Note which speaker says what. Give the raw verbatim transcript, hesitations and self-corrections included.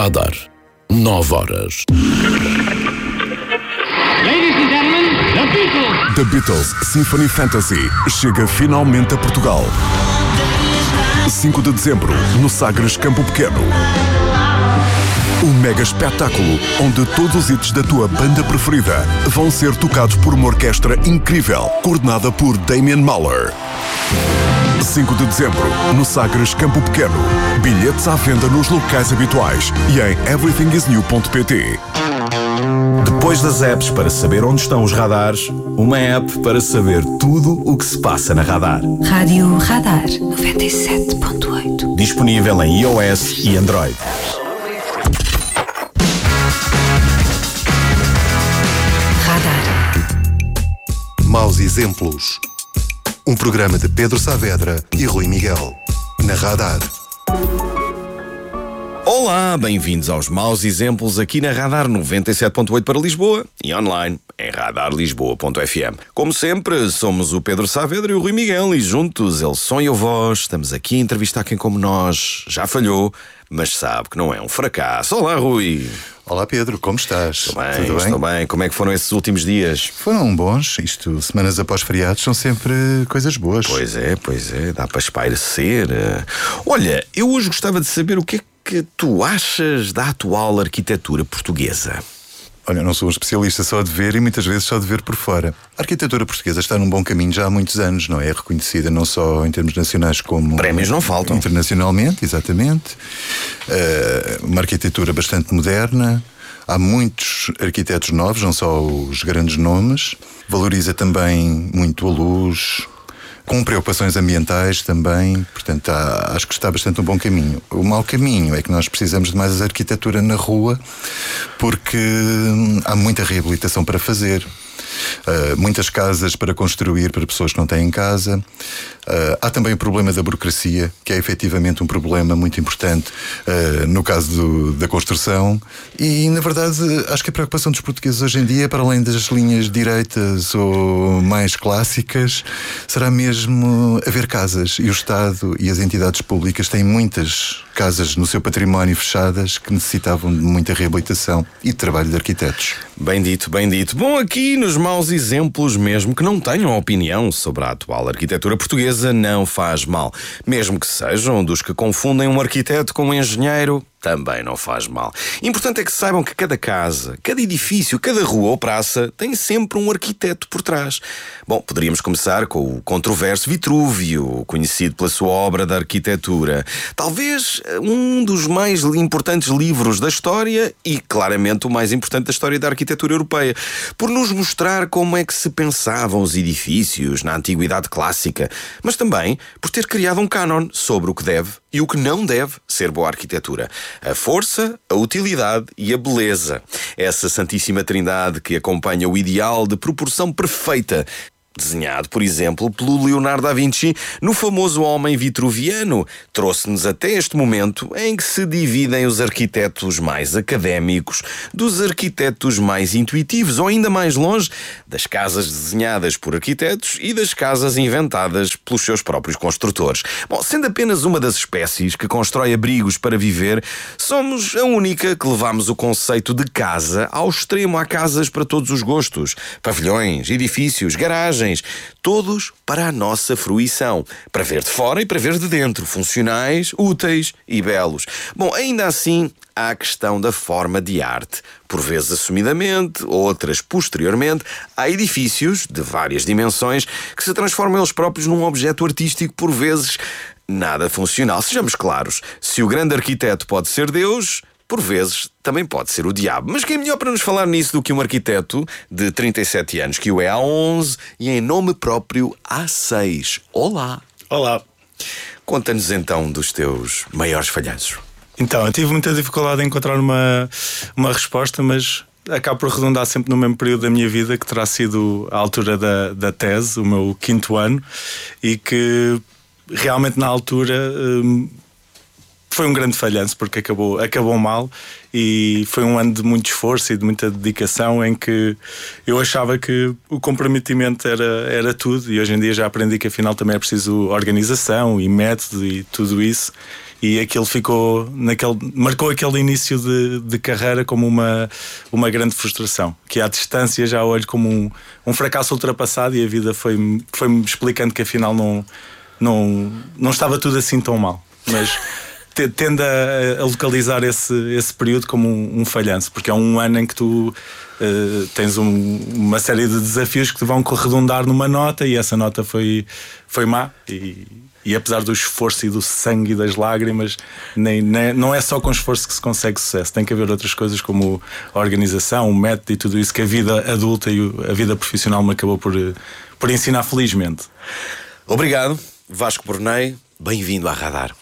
Speaker 1: Radar. nove horas.
Speaker 2: Ladies and gentlemen, The Beatles.
Speaker 3: The Beatles Symphony Fantasy chega finalmente a Portugal. cinco de dezembro, no Sagres Campo Pequeno. Um mega espetáculo onde todos os hits da tua banda preferida vão ser tocados por uma orquestra incrível, coordenada por Damian Mahler. cinco de dezembro, no Sagres Campo Pequeno. Bilhetes à venda nos locais habituais e em everything is new ponto pt.
Speaker 4: Depois das apps para saber onde estão os radares, uma app para saber tudo o que se passa na Radar.
Speaker 5: Rádio Radar noventa e sete ponto oito.
Speaker 4: Disponível em iOS e Android.
Speaker 5: Radar.
Speaker 6: Maus Exemplos. Um programa de Pedro Saavedra e Rui Miguel. Na Radar.
Speaker 7: Olá, bem-vindos aos Maus Exemplos aqui na Radar noventa e sete ponto oito para Lisboa e online em radar lisboa ponto f m. Como sempre, somos o Pedro Saavedra e o Rui Miguel e juntos, ele som e a voz, estamos aqui a entrevistar quem como nós já falhou, mas sabe que não é um fracasso. Olá, Rui.
Speaker 6: Olá, Pedro, como estás?
Speaker 7: Estou bem,
Speaker 6: Tudo bem?
Speaker 7: estou bem. Como é que foram esses últimos dias?
Speaker 6: Foram bons. Isto, semanas após feriados, são sempre coisas boas.
Speaker 7: Pois é, pois é, dá para espairecer. Olha, eu hoje gostava de saber o que é que tu achas da atual arquitetura portuguesa.
Speaker 6: Olha, eu não sou um especialista só de ver e muitas vezes só de ver por fora. A arquitetura portuguesa está num bom caminho já há muitos anos, não é? É reconhecida não só em termos nacionais como...
Speaker 7: Prémios não faltam.
Speaker 6: Internacionalmente, exatamente. Uh, uma arquitetura bastante moderna. Há muitos arquitetos novos, não só os grandes nomes. Valoriza também muito a luz, com preocupações ambientais também. Portanto, há, acho que está bastante um bom caminho. O mau caminho é que nós precisamos de mais arquitetura na rua, porque há muita reabilitação para fazer. Uh, muitas casas para construir para pessoas que não têm casa. Uh, há também o problema da burocracia, que é efetivamente um problema muito importante uh, no caso do, da construção. E, na verdade, acho que a preocupação dos portugueses hoje em dia, para além das linhas direitas ou mais clássicas, será mesmo haver casas. E o Estado e as entidades públicas têm muitas casas no seu património fechadas que necessitavam de muita reabilitação e de trabalho de arquitetos.
Speaker 7: Bem dito, bem dito. Bom, aqui nos Maus Exemplos, mesmo que não tenham opinião sobre a atual arquitetura portuguesa, não faz mal. Mesmo que sejam dos que confundem um arquiteto com um engenheiro, também não faz mal. Importante é que saibam que cada casa, cada edifício, cada rua ou praça tem sempre um arquiteto por trás. Bom, poderíamos começar com o controverso Vitrúvio, conhecido pela sua obra de arquitetura. Talvez um dos mais importantes livros da história e claramente o mais importante da história da arquitetura europeia, por nos mostrar como é que se pensavam os edifícios na antiguidade clássica, mas também por ter criado um cânon sobre o que deve e o que não deve ser boa arquitetura. A força, a utilidade e a beleza. Essa santíssima trindade que acompanha o ideal de proporção perfeita, desenhado, por exemplo, pelo Leonardo da Vinci no famoso Homem Vitruviano, trouxe-nos até este momento em que se dividem os arquitetos mais académicos dos arquitetos mais intuitivos, ou ainda mais longe, das casas desenhadas por arquitetos e das casas inventadas pelos seus próprios construtores. Bom, sendo apenas uma das espécies que constrói abrigos para viver, somos a única que levamos o conceito de casa ao extremo. Há casas para todos os gostos, pavilhões, edifícios, garagens, todos para a nossa fruição, para ver de fora e para ver de dentro, funcionais, úteis e belos. Bom, ainda assim, há a questão da forma de arte. Por vezes assumidamente, outras posteriormente, há edifícios de várias dimensões que se transformam eles próprios num objeto artístico, por vezes nada funcional. Sejamos claros, se o grande arquiteto pode ser Deus, por vezes também pode ser o diabo. Mas quem é melhor para nos falar nisso do que um arquiteto de trinta e sete anos, que o é há onze e em nome próprio há seis. Olá!
Speaker 8: Olá!
Speaker 7: Conta-nos então dos teus maiores falhanços.
Speaker 8: Então, eu tive muita dificuldade em encontrar uma, uma resposta, mas acabo por arredondar sempre no mesmo período da minha vida, que terá sido a altura da, da tese, o meu quinto ano, e que realmente na altura hum, foi um grande falhanço, porque acabou, acabou mal, e foi um ano de muito esforço e de muita dedicação, em que eu achava que o comprometimento era, era tudo, e hoje em dia já aprendi que afinal também é preciso organização e método e tudo isso, e aquilo ficou naquele, marcou aquele início de, de carreira como uma, uma grande frustração, que à distância já olho como um, um fracasso ultrapassado, e a vida foi-me foi-me explicando que afinal não, não, não estava tudo assim tão mal. Mas tende a, a localizar esse, esse período como um, um falhanço, porque é um ano em que tu uh, tens um, uma série de desafios que te vão redundar numa nota, e essa nota foi, foi má, e, e apesar do esforço e do sangue e das lágrimas, nem, nem, não é só com esforço que se consegue sucesso. Tem que haver outras coisas como a organização, o método e tudo isso que a vida adulta e a vida profissional me acabou por, por ensinar, felizmente.
Speaker 7: Obrigado, Vasco Bornei, bem-vindo à Radar.